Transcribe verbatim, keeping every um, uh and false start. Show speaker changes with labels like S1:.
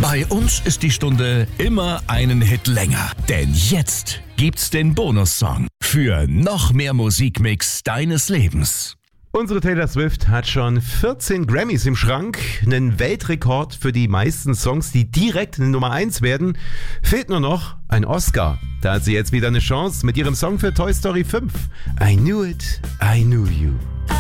S1: Bei uns ist die Stunde immer einen Hit länger. Denn jetzt gibt's den Bonussong für noch mehr Musikmix deines Lebens.
S2: Unsere Taylor Swift hat schon vierzehn Grammys im Schrank, einen Weltrekord für die meisten Songs, die direkt eine Nummer eins werden. Fehlt nur noch ein Oscar. Da hat sie jetzt wieder eine Chance mit ihrem Song für Toy Story fünf. I knew it, I knew you.